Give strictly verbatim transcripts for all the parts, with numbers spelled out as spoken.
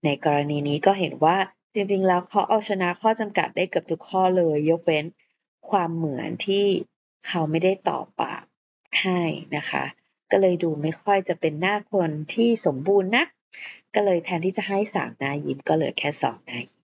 ในกรณีนี้ก็เห็นว่าจริงๆแล้วเขาเอาชนะข้อจำกัดได้เกือบทุกข้อเลยยกเว้นความเหมือนที่เขาไม่ได้ตอบปากให้นะคะก็เลยดูไม่ค่อยจะเป็นหน้าคนที่สมบูรณ์นักก็เลยแทนที่จะให้สามหน้ายิ้มก็เหลือแค่สองหน้ายิ้ม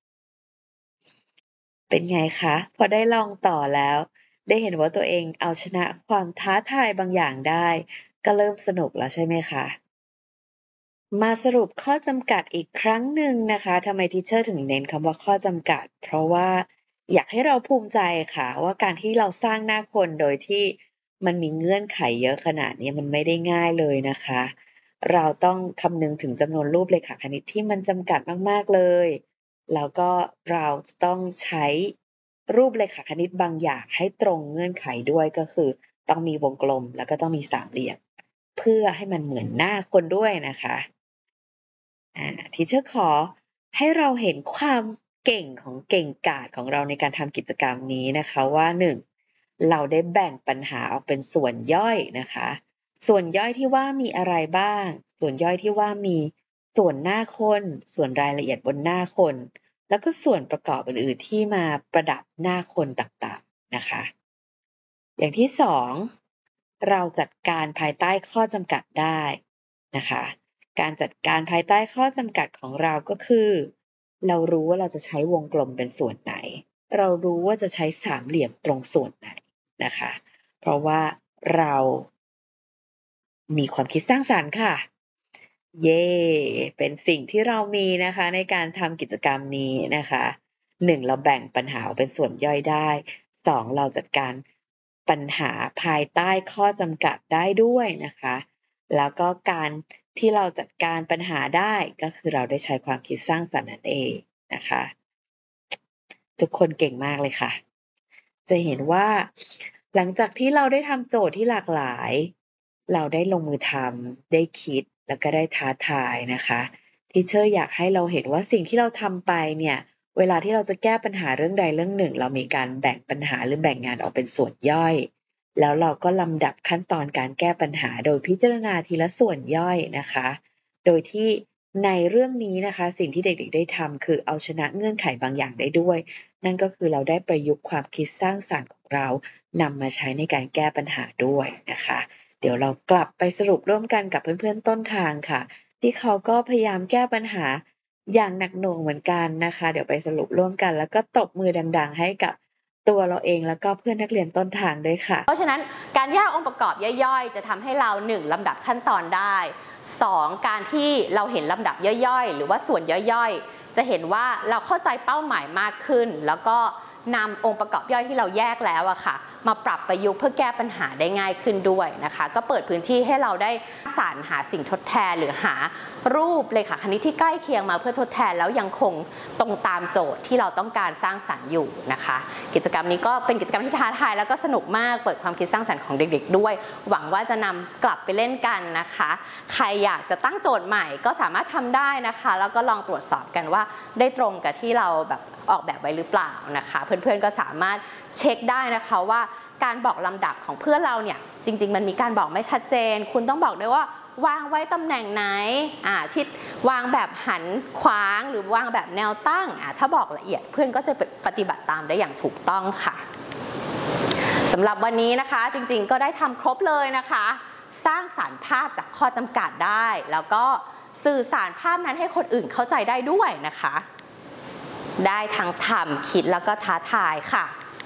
เป็นไงคะพอได้ลองต่อแล้วได้เห็นว่าตัวเองเอาชนะความท้าทายบางอย่างได้ก็เริ่มสนุกแล้วใช่ไหมคะมาสรุปข้อจำกัดอีกครั้งหนึ่งนะคะทำไม Teacher ถึงเน้นคำว่าข้อจำกัดเพราะว่าอยากให้เราภูมิใจค่ะว่าการที่เราสร้างหน้าคนโดยที่มันมีเงื่อนไขเยอะขนาดนี้มันไม่ได้ง่ายเลยนะคะเราต้องคำนึงถึงจำนวนรูปเรขาคณิตที่มันจำกัดมากๆเลยแล้วก็เราจะต้องใช้รูปเรขาคณิตบางอย่างให้ตรงเงื่อนไขด้วยก็คือต้องมีวงกลมแล้วก็ต้องมีสามเหลี่ยมเพื่อให้มันเหมือนหน้าคนด้วยนะคะอ่า Teacher ขอให้เราเห็นความเก่งของเก่งกาจของเราในการทำกิจกรรมนี้นะคะว่าหนึ่งเราได้แบ่งปัญหาออกเป็นส่วนย่อยนะคะส่วนย่อยที่ว่ามีอะไรบ้างส่วนย่อยที่ว่ามีส่วนหน้าคนส่วนรายละเอียดบนหน้าคนแล้วก็ส่วนประกอบอื่นๆที่มาประดับหน้าคนต่างๆนะคะอย่างที่สองเราจัดการภายใต้ข้อจำกัดได้นะคะการจัดการภายใต้ข้อจำกัดของเราก็คือเรารู้ว่าเราจะใช้วงกลมเป็นส่วนไหนเรารู้ว่าจะใช้สามเหลี่ยมตรงส่วนไหนนะคะเพราะว่าเรามีความคิดสร้างสรรค์ค่ะเย้เป็นสิ่งที่เรามีนะคะในการทำกิจกรรมนี้นะคะหนึ่งเราแบ่งปัญหาออกเป็นส่วนย่อยได้สองเราจัดการปัญหาภายใต้ข้อจำกัดได้ด้วยนะคะแล้วก็การที่เราจัดการปัญหาได้ก็คือเราได้ใช้ความคิดสร้างสรรค์นั่นเองนะคะทุกคนเก่งมากเลยค่ะจะเห็นว่าหลังจากที่เราได้ทำโจทย์ที่หลากหลายเราได้ลงมือทำได้คิดแล้วก็ได้ท้าทายนะคะTeacherอยากให้เราเห็นว่าสิ่งที่เราทำไปเนี่ยเวลาที่เราจะแก้ปัญหาเรื่องใดเรื่องหนึ่งเรามีการแบ่งปัญหาหรือแบ่งงานออกเป็นส่วนย่อยแล้วเราก็ลำดับขั้นตอนการแก้ปัญหาโดยพิจารณาทีละส่วนย่อยนะคะโดยที่ในเรื่องนี้นะคะสิ่งที่เด็กๆได้ทำคือเอาชนะเงื่อนไขบางอย่างได้ด้วยนั่นก็คือเราได้ประยุกต์ความคิดสร้างสรรค์ของเรานำมาใช้ในการแก้ปัญหาด้วยนะคะเดี๋ยวเรากลับไปสรุปร่วมกันกับเพื่อนๆต้นทางค่ะที่เขาก็พยายามแก้ปัญหาอย่างหนักหน่วงเหมือนกันนะคะเดี๋ยวไปสรุปร่วมกันแล้วก็ตบมือดังๆให้กับตัวเราเองแล้วก็เพื่อนนักเรียนต้นทางด้วยค่ะเพราะฉะนั้นการแยกองค์ประกอบย่อยๆจะทำให้เราหนึ่งลำดับขั้นตอนได้สองการที่เราเห็นลำดับย่อยๆหรือว่าส่วนย่อยๆจะเห็นว่าเราเข้าใจเป้าหมายมากขึ้นแล้วก็นำองค์ประกอบย่อยที่เราแยกแล้วอะค่ะมาปรับประยุกต์เพื่อแก้ปัญหาได้ง่ายขึ้นด้วยนะคะก็เปิดพื้นที่ให้เราได้สรรหาสิ่งทดแทนหรือหารูปเรขาคณิตที่ใกล้เคียงมาเพื่อทดแทนแล้วยังคงตรงตามโจทย์ที่เราต้องการสร้างสรรค์อยู่นะคะกิจกรรมนี้ก็เป็นกิจกรรมที่ท้าทายแล้วก็สนุกมากเปิดความคิดสร้างสรรค์ของเด็กๆด้วยหวังว่าจะนำกลับไปเล่นกันนะคะใครอยากจะตั้งโจทย์ใหม่ก็สามารถทำได้นะคะแล้วก็ลองตรวจสอบกันว่าได้ตรงกับที่เราแบบออกแบบไว้หรือเปล่านะคะเพื่อนๆก็สามารถเช็คได้นะคะว่าการบอกลำดับของเพื่อนเราเนี่ยจริงๆมันมีการบอกไม่ชัดเจนคุณต้องบอกด้วยว่าวางไว้ตำแหน่งไหนอ่าทิศวางแบบหันขวางหรือวางแบบแนวตั้งอ่าถ้าบอกละเอียดเพื่อนก็จะปฏิบัติตามได้อย่างถูกต้องค่ะสำหรับวันนี้นะคะจริงๆก็ได้ทำครบเลยนะคะสร้างสรรค์ภาพจากข้อจำกัดได้แล้วก็สื่อสารภาพนั้นให้คนอื่นเข้าใจได้ด้วยนะคะได้ทั้งทำคิดแล้วก็ท้าทายค่ะ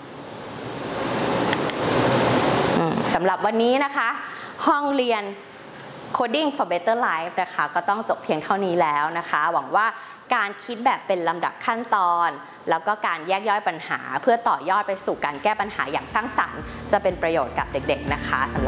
สำหรับวันนี้นะคะห้องเรียน Coding for Better Life นะคะก็ต้องจบเพียงเท่านี้แล้วนะคะหวังว่าการคิดแบบเป็นลำดับขั้นตอนแล้วก็การแยกย่อยปัญหาเพื่อต่อยอดไปสู่การแก้ปัญหาอย่างสร้างสรรค์จะเป็นประโยชน์กับเด็กๆนะคะ